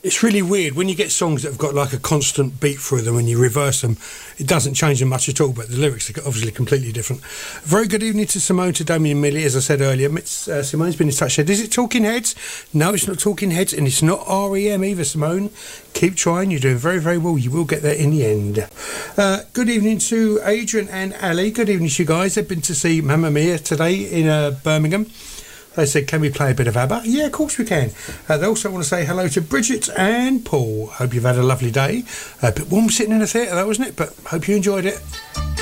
It's really weird when you get songs that have got like a constant beat through them and you reverse them. It doesn't change them much at all, but the lyrics are obviously completely different. Very good evening to Simone, to Damien Millie. As I said earlier, Simone's been in touch. Is it Talking Heads? No, it's not Talking Heads, and it's not REM either, Simone. Keep trying. You're doing very, very well. You will get there in the end. Good evening to Adrian and Ali. Good evening to you guys. They've been to see Mamma Mia today in Birmingham. They said, can we play a bit of ABBA? Yeah, of course we can. They also want to say hello to Bridget and Paul. Hope you've had a lovely day. A bit warm sitting in the theatre though, wasn't it? But hope you enjoyed it.